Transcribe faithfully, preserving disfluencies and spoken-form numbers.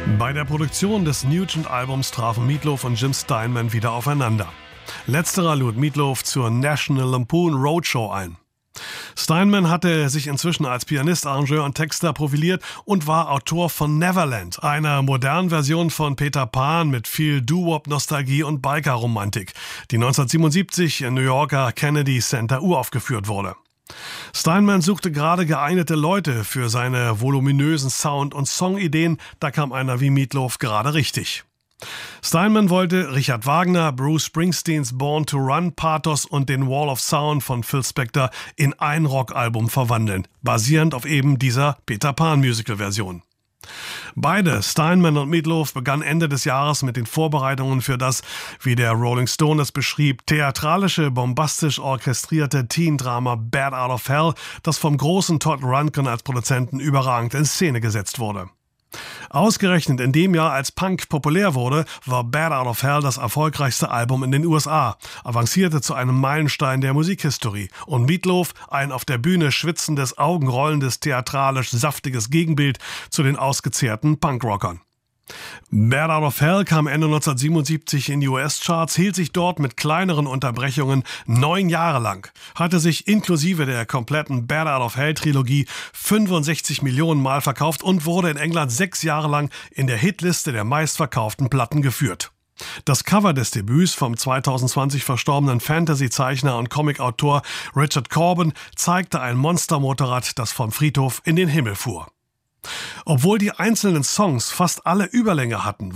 Bei der Produktion des Nugent-Albums trafen Meatloaf und Jim Steinman wieder aufeinander. Letzterer lud Meatloaf zur National Lampoon Roadshow ein. Steinman hatte sich inzwischen als Pianist, Arrangeur und Texter profiliert und war Autor von Neverland, einer modernen Version von Peter Pan mit viel Doo-Wop-Nostalgie und Biker-Romantik, die neunzehnhundertsiebenundsiebzig im New Yorker Kennedy Center uraufgeführt wurde. Steinman suchte gerade geeignete Leute für seine voluminösen Sound- und Songideen, da kam einer wie Meatloaf gerade richtig. Steinman wollte Richard Wagner, Bruce Springsteens Born to Run Pathos und den Wall of Sound von Phil Spector in ein Rockalbum verwandeln, basierend auf eben dieser Peter Pan Musical-Version. Beide, Steinman und Meatloaf, begannen Ende des Jahres mit den Vorbereitungen für das, wie der Rolling Stone es beschrieb, theatralische, bombastisch orchestrierte Teen-Drama Bad Out of Hell, das vom großen Todd Rundgren als Produzenten überragend in Szene gesetzt wurde. Ausgerechnet in dem Jahr, als Punk populär wurde, war Bad Out of Hell das erfolgreichste Album in den U S A, avancierte zu einem Meilenstein der Musikhistorie und Meatloaf ein auf der Bühne schwitzendes, augenrollendes, theatralisch saftiges Gegenbild zu den ausgezehrten Punkrockern. Bad Out of Hell kam Ende neunzehnhundertsiebenundsiebzig in die U S-Charts, hielt sich dort mit kleineren Unterbrechungen neun Jahre lang, hatte sich inklusive der kompletten Bad Out of Hell-Trilogie fünfundsechzig Millionen Mal verkauft und wurde in England sechs Jahre lang in der Hitliste der meistverkauften Platten geführt. Das Cover des Debüts vom zweitausendzwanzig verstorbenen Fantasy-Zeichner und Comicautor Richard Corbin zeigte ein Monstermotorrad, das vom Friedhof in den Himmel fuhr. Obwohl die einzelnen Songs fast alle Überlänge hatten,